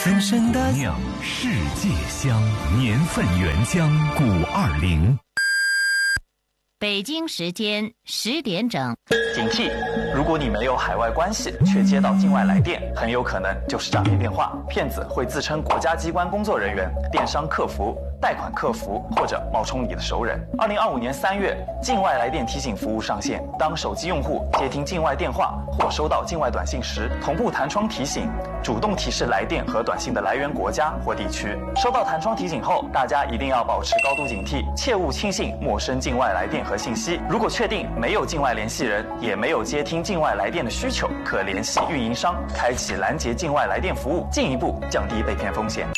深深的酿世界香，年份原浆520。 北京时间10点整。 警惕！如果你没有海外关系，却接到境外来电，很有可能就是诈骗电话。骗子会自称国家机关工作人员、电商客服、贷款客服，或者冒充你的熟人。2025年3月，境外来电提醒服务上线。当手机用户接听境外电话或收到境外短信时，同步弹窗提醒，主动提示来电和短信的来源国家或地区。收到弹窗提醒后，大家一定要保持高度警惕，切勿轻信陌生境外来电和信息。如果确定没有境外联系人，也没有接听境外来电的需求，可联系运营商，开启拦截境外来电服务，进一步降低被骗风险。